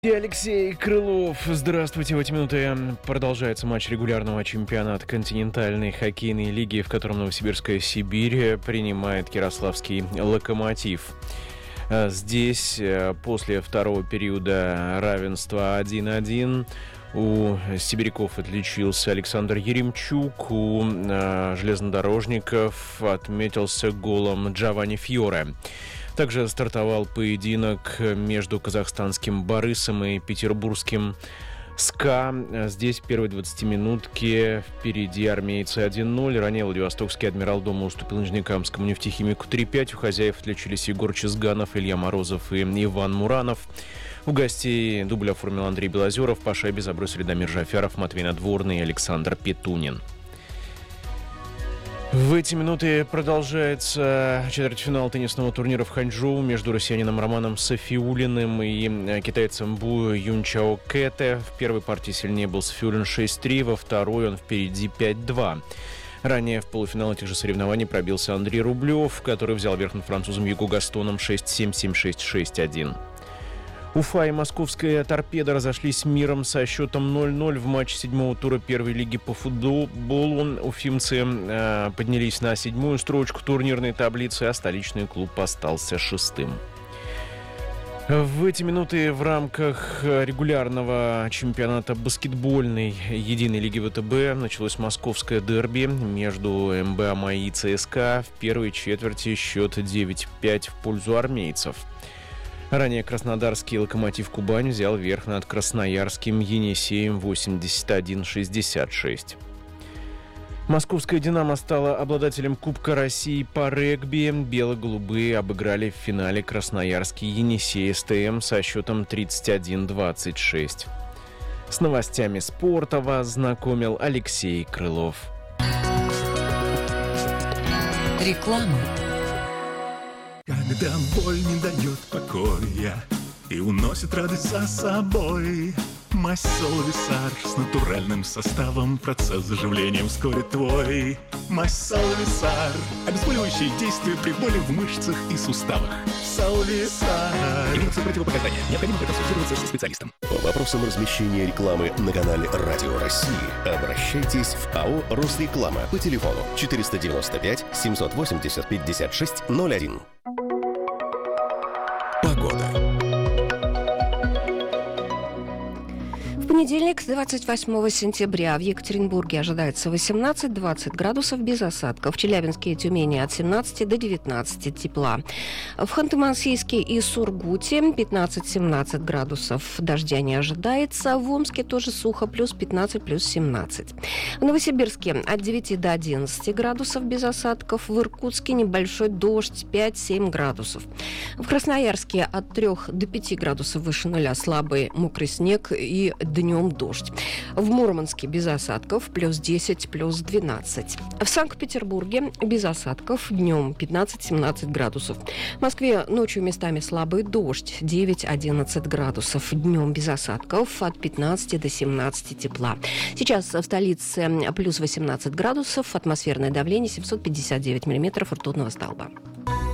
И Алексей Крылов. Здравствуйте. В эти минуты продолжается матч регулярного чемпионата континентальной хоккейной лиги, в котором Новосибирская Сибирь принимает Ярославский Локомотив. Здесь после второго периода равенства 1-1 у сибиряков отличился Александр Еремчук, у железнодорожников отметился голом Джованни Фьоре. Также стартовал поединок между казахстанским «Борисом» и петербургским «СКА». Здесь в первой 20-минутке впереди армейцы 1-0. Ранее Владивостокский «Адмирал» дома уступил Нижнекамскому «Нефтехимику» 3-5. У хозяев отличились Егор Чизганов, Илья Морозов и Иван Муранов. У гостей дубль оформил Андрей Белозеров. По шайбе забросили Дамир Жафяров, Матвей Надворный и Александр Петунин. В эти минуты продолжается четвертьфинал теннисного турнира в Ханчжоу между россиянином Романом Сафиуллиным и китайцем Бу Юнчао Кэте. В первой партии сильнее был Сафиуллин 6-3, во второй он впереди 5-2. Ранее в полуфинал этих же соревнований пробился Андрей Рублев, который взял верх над французом Юго Гастоном 6-7, 7-6, 6-1. Уфа и московская «Торпедо» разошлись миром со счетом 0-0 в матче седьмого тура первой лиги по футболу. Уфимцы поднялись на седьмую строчку турнирной таблицы, а столичный клуб остался шестым. В эти минуты в рамках регулярного чемпионата баскетбольной единой лиги ВТБ началось московское дерби между МБ «Амаи» и ЦСКА. В первой четверти счет 9-5 в пользу армейцев. Ранее краснодарский «Локомотив Кубань» взял верх над красноярским «Енисеем» 81-66. Московская «Динамо» стала обладателем Кубка России по регби. Бело-голубые обыграли в финале красноярский «Енисей СТМ» со счетом 31-26. С новостями спорта вас знакомил Алексей Крылов. Реклама. Когда боль не дает покоя и уносит радость за собой, мазь Солвисар с натуральным составом, процесс заживления вскоре твой. Мазь Солвисар, обезболивающее действие при боли в мышцах и суставах. Солвисар. Инструкция противопоказания. Необходимо проконсультироваться со специалистом. По вопросам размещения рекламы на канале Радио России обращайтесь в АО «Росреклама» по телефону 495 780 56 01. Погода. В понедельник, 28 сентября, в Екатеринбурге ожидается 18-20 градусов без осадков. В Челябинске и Тюмени от 17 до 19 тепла. В Ханты-Мансийске и Сургуте 15-17 градусов. Дождя не ожидается. В Омске тоже сухо, плюс 15, плюс 17. В Новосибирске от 9 до 11 градусов без осадков. В Иркутске небольшой дождь, 5-7 градусов. В Красноярске от 3 до 5 градусов выше нуля слабый мокрый снег и днем дождь. В Мурманске без осадков, плюс 10, плюс 12. В Санкт-Петербурге без осадков, днем 15-17 градусов. В Москве ночью местами слабый дождь, 9-11 градусов. Днем без осадков, от 15 до 17 тепла. Сейчас в столице плюс 18 градусов, атмосферное давление 759 миллиметров ртутного столба.